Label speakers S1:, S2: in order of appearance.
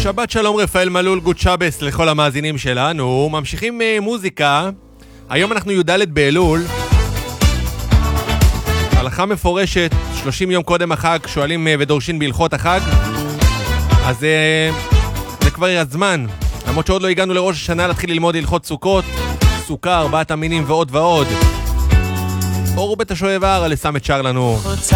S1: שבת שלום רפאל מלול, גוד שבס לכל המאזינים שלנו. ממשיכים מוזיקה. היום אנחנו י"ד באלול. הלכה מפורשת, 30 יום קודם החג שואלים ודורשים בהלכות החג. אז זה כבר הזמן, למרות שעוד לא הגענו לראש השנה להתחיל ללמוד הלכות סוכות, סוכה, 4 המינים ועוד ועוד. אורו בית השואב הר, לסם את שר לנו.